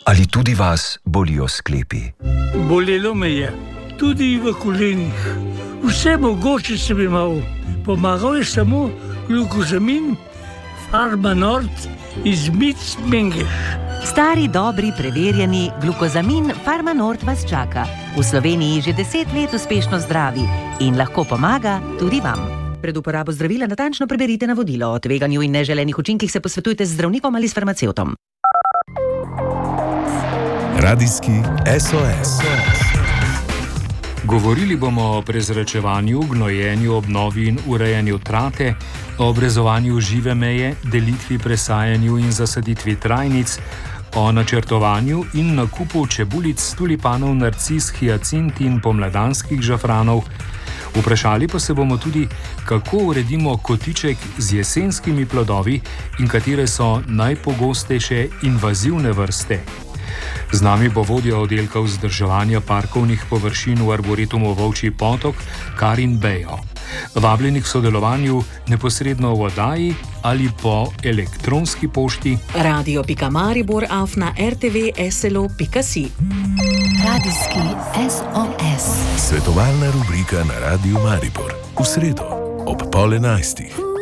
Ali tudi vas bolijo sklepi? Bolelo me je, tudi v kolenih. Vse mogoče sem imel. Pomagal je samo glukozamin, Farmanort iz Mengeš. Stari, dobri, preverjeni glukozamin Farmanort vas čaka. V Sloveniji že 10 let uspešno zdravi in lahko pomaga tudi vam. Pred uporabo zdravila natančno preberite navodilo. O tveganju in neželenih učinkih se posvetujte z zdravnikom ali s farmacevtom. Radijski SOS. Govorili bomo o prezračevanju, gnojenju, obnovi in urejanju trate, o obrezovanju žive meje, delitvi, presajanju in zasaditvi trajnic, o načrtovanju in nakupu čebulic, tulipanov, narcis, hiacint in pomladanskih žafranov. Vprašali pa se bomo tudi, kako uredimo kotiček z jesenskimi plodovi in katere so najpogostejše invazivne vrste. Z nami bo vodja oddelka vzdrževanja parkovnih površin v Arboretumu Volčji Potok, Karin Bejo. Vabljeni k sodelovanju neposredno v oddaji ali po elektronski pošti radio.maribor@rtv.slo.si. Radijski SOS. Svetovalna rubrika na Radiu Maribor v sredo ob 10:30.